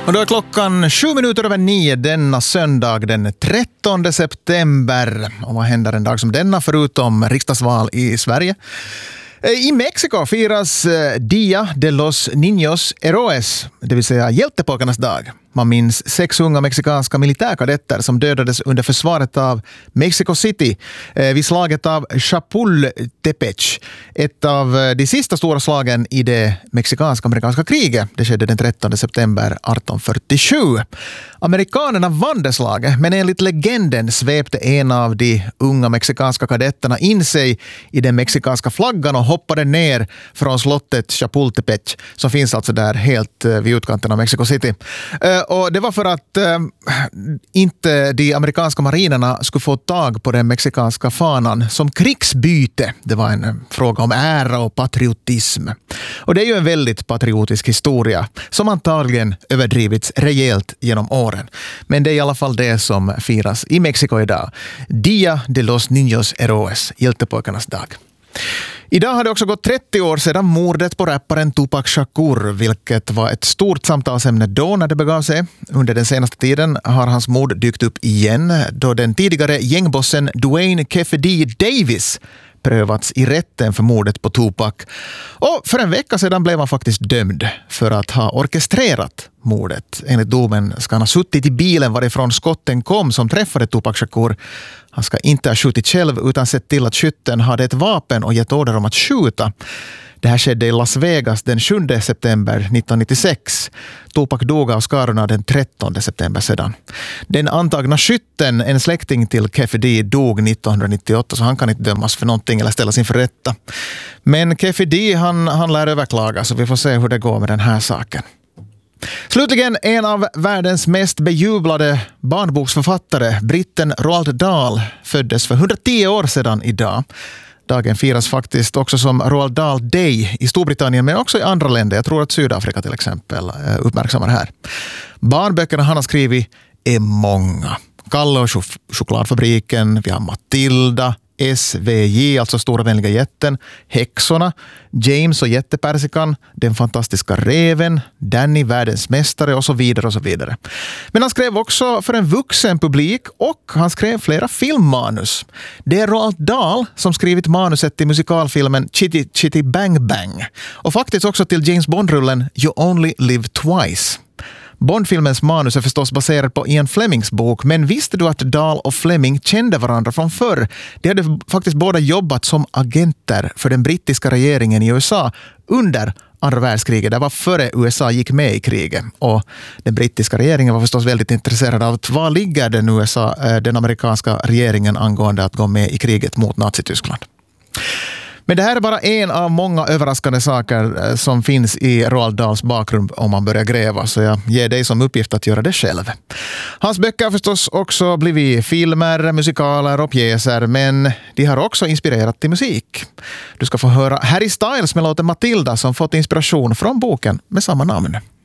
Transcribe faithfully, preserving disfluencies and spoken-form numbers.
Och då är klockan sju minuter över nio denna söndag den trettonde september. Och vad händer en dag som denna förutom riksdagsval i Sverige? I Mexiko firas Dia de los Niños Héroes, det vill säga hjältepojkarnas dag. Man minns sex unga mexikanska militärkadetter som dödades under försvaret av Mexico City vid slaget av Chapultepec. Ett av de sista stora slagen i det mexikanska-amerikanska kriget. Det skedde den trettonde september arton fyrtiosju. Amerikanerna vann det slaget, men enligt legenden svepte en av de unga mexikanska kadetterna in sig i den mexikanska flaggan och hoppade ner från slottet Chapultepec, som finns alltså där helt vid utkanten av Mexico City. Och det var för att äh, inte de amerikanska marinerna skulle få tag på den mexikanska fanan som krigsbyte. Det var en fråga om ära och patriotism. Och det är ju en väldigt patriotisk historia som antagligen överdrivits rejält genom åren. Men det är i alla fall det som firas i Mexiko idag. Dia de los Niños Héroes, hjältepojkarnas dag. Idag har det också gått trettio år sedan mordet på rapparen Tupac Shakur, vilket var ett stort samtalsämne då när det begav sig. Under den senaste tiden har hans mord dykt upp igen då den tidigare gängbossen Dwayne Keffe D. Davis prövats i rätten för mordet på Tupac. Och för en vecka sedan blev han faktiskt dömd för att ha orkestrerat mordet. Enligt domen ska han ha suttit i bilen varifrån skotten kom som träffade Tupac Shakur. Han ska inte ha skjutit själv utan sett till att skytten hade ett vapen och gett order om att skjuta. Det här skedde i Las Vegas den sjunde september nittonhundranittiosex. Tupac dog av skadorna den trettonde september sedan. Den antagna skytten, en släkting till Keffe D, dog nittonhundranittioåtta, så han kan inte dömas för någonting eller ställas inför rätta. Men Keffe D, han, han lär överklaga, så vi får se hur det går med den här saken. Slutligen, en av världens mest bejublade barnboksförfattare, britten Roald Dahl, föddes för hundratio år sedan idag. Dagen firas faktiskt också som Roald Dahl Day i Storbritannien, men också i andra länder. Jag tror att Sydafrika till exempel uppmärksammar det här. Barnböckerna han har skrivit är många. Kalle och chok- chokladfabriken, vi har Matilda, S V J, alltså Stora vänliga jätten, Häxorna, James och jättepersikan, Den fantastiska reven, Danny, världens mästare och så vidare och så vidare. Men han skrev också för en vuxen publik och han skrev flera filmmanus. Det är Roald Dahl som skrivit manuset till musikalfilmen Chitty Chitty Bang Bang och faktiskt också till James Bond-rullen You Only Live Twice. Bondfilmens manus är förstås baserad på Ian Flemings bok, men visste du att Dahl och Fleming kände varandra från förr? De hade faktiskt båda jobbat som agenter för den brittiska regeringen i U S A under andra världskriget. Det var före U S A gick med i kriget. Och den brittiska regeringen var förstås väldigt intresserad av att vad ligger den, U S A, den amerikanska regeringen angående att gå med i kriget mot Nazityskland. Men det här är bara en av många överraskande saker som finns i Roald Dahls bakgrund om man börjar gräva, så jag ger dig som uppgift att göra det själv. Hans böcker har förstås också blivit filmer, musikaler och pjäser, men de har också inspirerat till musik. Du ska få höra Harry Styles med låten Matilda som fått inspiration från boken med samma namn.